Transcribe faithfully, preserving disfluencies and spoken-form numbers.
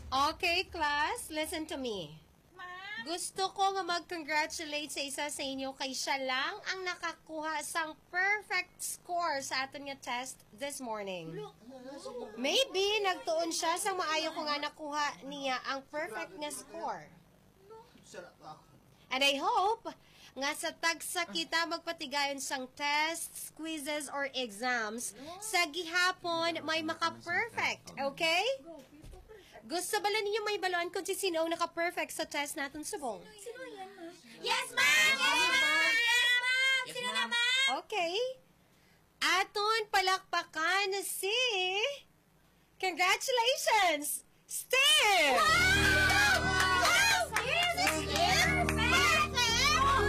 Okay, class, listen to me. Ma'am? Gusto ko nga mag-congratulate sa isa sa inyo kay siya lang ang nakakuha sang perfect score sa aton nga test this morning. Maybe nagtuon siya sa maayo ko nga nakuha niya ang perfect nga score. And I hope nga sa tagsa kita magpatigayon sang tests, quizzes, or exams, sa gihapon may maka-perfect, okay? Gusto bala ninyo may balon kung si sino ang naka-perfect sa test natin subong? Sino yan, ma'am? Yes, ma'am! Yes, ma'am! Yes, ma'am! Sino na, ma'am? Okay. Aton palakpakan si... Congratulations! Steph! Wow!